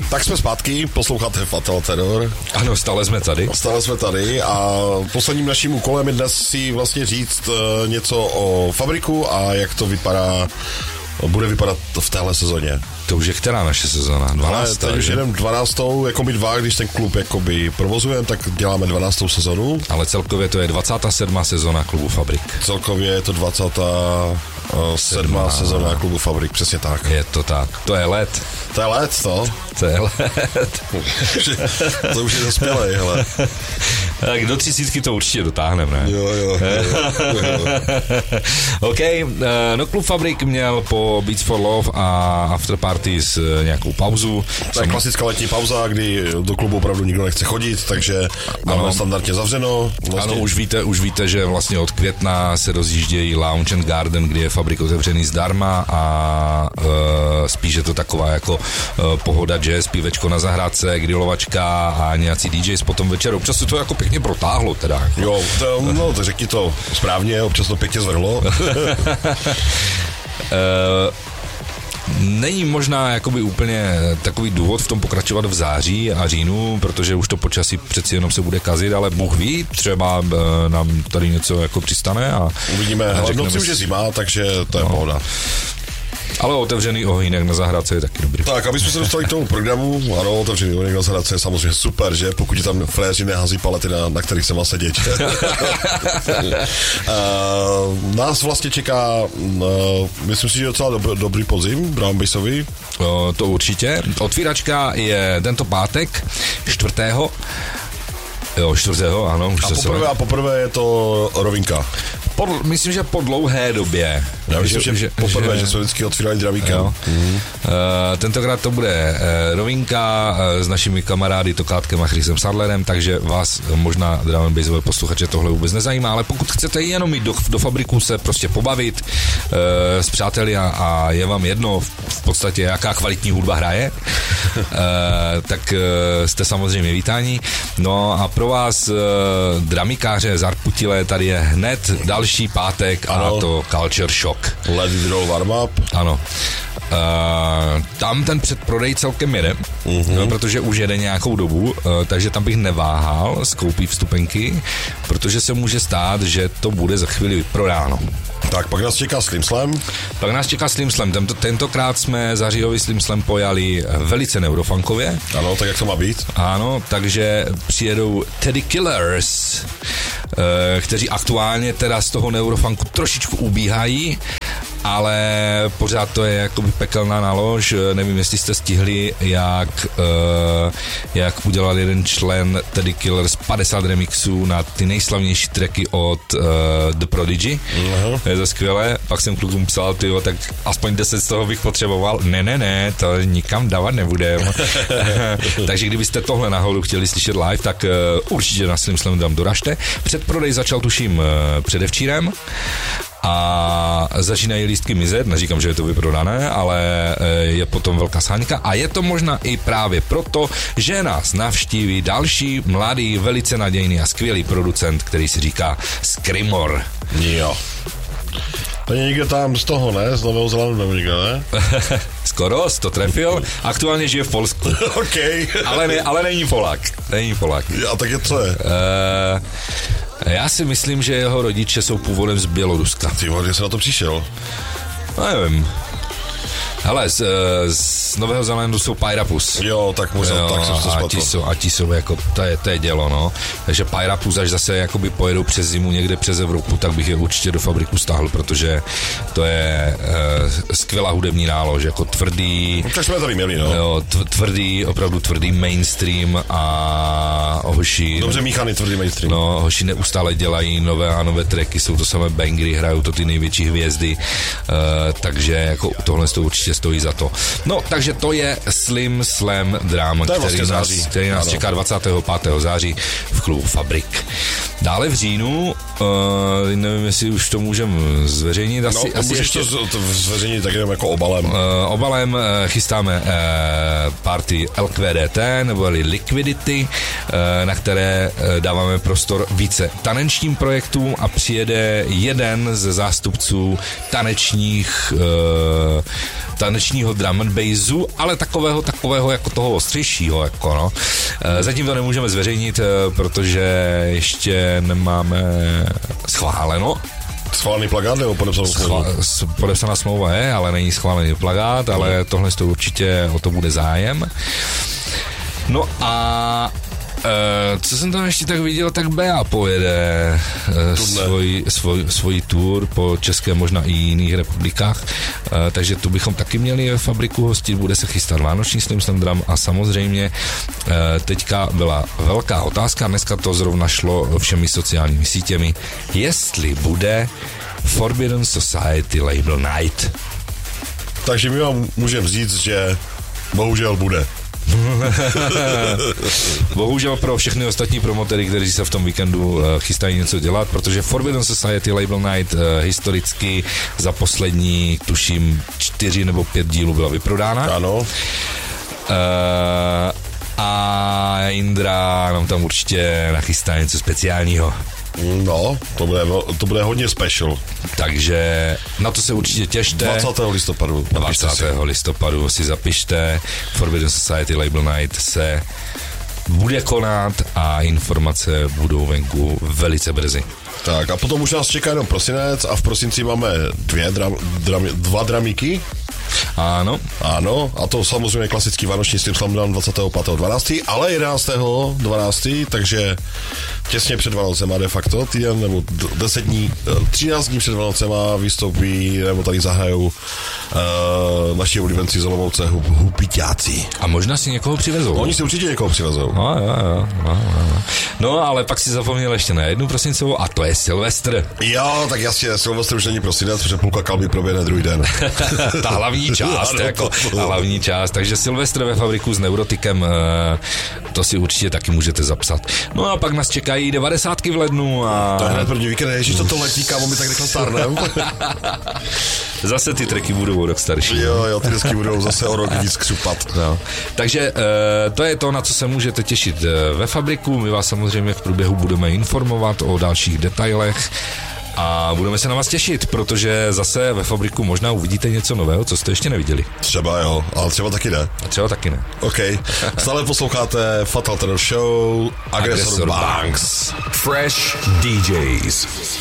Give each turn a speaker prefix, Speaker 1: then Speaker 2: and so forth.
Speaker 1: Tak jsme zpátky, posloucháte Fatal Terror.
Speaker 2: Ano, stále jsme tady
Speaker 1: A posledním naším úkolem je dnes si vlastně říct něco o Fabriku a jak to bude vypadat v téhle sezóně.
Speaker 2: To už je která naše sezóna? 12.
Speaker 1: Teď už jedem 12. jako my dva, když ten klub jakoby provozujeme, tak děláme 12. sezonu.
Speaker 2: Ale celkově to je 27. sezóna klubu Fabrik.
Speaker 1: Celkově je to 27. sezóna klubu Fabrik, přesně tak.
Speaker 2: Je to tak. To je let.
Speaker 1: To je let, to?
Speaker 2: To je let.
Speaker 1: To už je dospělej, hele.
Speaker 2: Tak do 30 to určitě dotáhneme, ne?
Speaker 1: Jo.
Speaker 2: OK, no klub Fabrik měl po Beats for Love a After Parties nějakou pauzu.
Speaker 1: To je klasická letní pauza, kdy do klubu opravdu nikdo nechce chodit, takže máme standardně zavřeno.
Speaker 2: Vlastně. Ano, už víte, že vlastně od května se rozjíždějí Lounge and Garden, kdy je Fabrik otevřený zdarma a spíš je to taková jako pohoda jazz, pívečko na zahrádce, grilovačka a nějací DJs potom večer. Občas se to jako pěkně protáhlo teda.
Speaker 1: Jo, to řekni to správně, občas to pěkně zvrhlo.
Speaker 2: Není možná jakoby úplně takový důvod v tom pokračovat v září a říjnu, protože už to počasí přeci jenom se bude kazit, ale Bůh ví, třeba nám tady něco jako přistane a
Speaker 1: uvidíme. Noci už je zima, takže to je pohoda.
Speaker 2: Ale otevřený ohýnek na zahrádce je taky dobrý.
Speaker 1: Tak, aby jsme se dostali k tomu programu, ano, otevřený ohýnek na zahrádce je samozřejmě super, že? Pokud ti tam fréři nehází palety, na kterých se má sedět. Nás vlastně čeká, myslím si, že docela dobrý podzim, Brownbassový.
Speaker 2: To určitě. Otvíračka je tento pátek, 4. Jo, 4. ano.
Speaker 1: A poprvé je to rovinka.
Speaker 2: Myslím, že po dlouhé době.
Speaker 1: Já myslím, že poprvé, že jsme vždycky otvírali dravíka.
Speaker 2: Tentokrát to bude rovinka s našimi kamarády Tokátkem a Chrisem Sadlerem, takže vás možná, drum and bassové posluchače, tohle vůbec nezajímá, ale pokud chcete jenom jít do Fabriku se prostě pobavit s přáteli a je vám jedno v podstatě, jaká kvalitní hudba hraje, tak jste samozřejmě vítáni. No a pro vás dramikáře zarputilé, tady je hned další pátek a to Culture Shock.
Speaker 1: Let it roll warm up.
Speaker 2: Ano. Tam ten předprodej celkem jede, protože už jede nějakou dobu, takže tam bych neváhal s koupí vstupenky, protože se může stát, že to bude za chvíli vyprodáno.
Speaker 1: Tak, pak nás čeká Slim Slam.
Speaker 2: Tentokrát jsme Zaříhovi Slim Slam pojali velice neurofunkově.
Speaker 1: Ano, tak jak to má být?
Speaker 2: Ano, takže přijedou Teddy Killers, kteří aktuálně teda z toho neurofunku trošičku ubíhají, ale pořád to je jakoby pekelná nálož. Nevím, jestli jste stihli, jak udělal jeden člen Teddy Killers 50 remixů na ty nejslavnější tracky od The Prodigy. Je to skvělé. Pak jsem klukům psal, tak aspoň 10 z toho bych potřeboval. Ne, to nikam dávat nebudem. Takže kdybyste tohle náhodou chtěli slyšet live, tak určitě na Slim Slam tam doražte. Předprodej začal tuším předevčírem a začínají lístky mizet, neříkám, že je to vyprodané, ale je potom velká sáňka a je to možná i právě proto, že nás navštíví další mladý, velice nadějný a skvělý producent, který si říká Skrimor.
Speaker 1: Jo. To je někde tam z toho, ne? Z Nového Zélandu nebo někde, ne?
Speaker 2: Skoro, to trefil. Aktuálně žije v Polsku.
Speaker 1: Okay.
Speaker 2: ale není Polák.
Speaker 1: A tak je co je?
Speaker 2: Já si myslím, že jeho rodiče jsou původem z Běloruska.
Speaker 1: Ty vole, se na to přišel?
Speaker 2: Nevím. Hele, z Nového Zélandu jsou Pyrapus.
Speaker 1: Jo, tak možná, tak jsem to spatl.
Speaker 2: A ti jsou jako, to je dělo, no. Takže Pyrapus, až zase jakoby pojedou přes zimu někde přes Evropu, tak bych je určitě do Fabriku stáhl, protože to je skvělá hudební nálož, jako tvrdý.
Speaker 1: Tak jsme tady měli, no.
Speaker 2: Jo, opravdu tvrdý mainstream a hoši.
Speaker 1: Dobře míchaný tvrdý mainstream.
Speaker 2: No, hoši neustále dělají nové a nové tracky, jsou to samé bangry, hrajou to ty největší hvězdy, takže jako tohle to určitě stojí za to. No, takže to je Slim Slam Drum, který nás čeká 25. září v klubu Fabrik. Dále v říjnu, nevím, jestli už to můžeme zveřejnit. Asi
Speaker 1: můžeš to zveřejnit tak jenom jako obalem.
Speaker 2: Obalem chystáme party LQDT, nebo Liquidity, na které dáváme prostor více tanečním projektům a přijede jeden ze zástupců tanečních tanečního drum and bassu, ale takového jako toho ostřejšího, jako no. Zatím to nemůžeme zveřejnit, protože ještě nemáme schváleno.
Speaker 1: Schválený plakát nebo podepsanou smlouvu?
Speaker 2: Podepsaná smlouva je, ale není schválený plakát, ale tohle to určitě o to bude zájem. No a co jsem tam ještě tak viděl, tak Bea pojede svůj tour po České, možná i jiných republikách, takže tu bychom taky měli ve Fabriku hostit, bude se chystat vánoční Slim Drum a samozřejmě teďka byla velká otázka, dneska to zrovna šlo všemi sociálními sítěmi, jestli bude Forbidden Society Label Night.
Speaker 1: Takže my vám můžeme říct, že bohužel bude.
Speaker 2: Bohužel pro všechny ostatní promotéry, kteří se v tom víkendu chystají něco dělat, protože Forbidden Society Label Night historicky za poslední, tuším, 4 nebo 5 dílů byla vyprodána.
Speaker 1: Ano.
Speaker 2: A Indra nám tam určitě nachystá něco speciálního.
Speaker 1: No, to bude hodně special.
Speaker 2: Takže na to se určitě těšte.
Speaker 1: 20. listopadu.
Speaker 2: 20. listopadu si zapište. Forbidden Society Label Night se bude konat a informace budou venku velice brzy.
Speaker 1: Tak a potom už nás čeká jenom prosinec a v prosinci máme dva dramíky.
Speaker 2: Ano.
Speaker 1: Ano, a to samozřejmě klasický vánoční Slim Slam 25.12., ale 11.12., takže těsně před Vánocema de facto, týden nebo 10 dní, 13 dní před Vánocema vystoupí, nebo tady zahrajou naši oblíbenci z Olomouce Hupiťáci.
Speaker 2: A možná si někoho přivezou.
Speaker 1: Oni si určitě někoho přivezou.
Speaker 2: No, ale pak si zapomněl ještě na jednu prosincovou a to je Silvestr.
Speaker 1: Jo, tak jasně, Silvestr už není prosinec, protože půlka kalby proběhne druhý den.
Speaker 2: Ta hlavní část, hlavní část. Takže Silvestr ve Fabriku s Neurotikem, to si určitě taky můžete zapsat. No a pak nás čekají 90 v lednu a...
Speaker 1: To je hned první víkend, ježiš, toto letí, kámo, my tak rychle stárnem.
Speaker 2: Zase ty tracky budou o rok starší.
Speaker 1: Jo, ty desky budou zase o rok víc křupat.
Speaker 2: No. Takže to je to, na co se můžete těšit ve Fabriku. My vás samozřejmě v průběhu budeme informovat o dalších detailech a budeme se na vás těšit, protože zase ve Fabriku možná uvidíte něco nového, co jste ještě neviděli.
Speaker 1: Třeba jo, ale třeba taky ne.
Speaker 2: Třeba taky ne.
Speaker 1: OK. Stále posloucháte Fatal Terror Show, Aggressor Banks.
Speaker 3: Fresh DJs.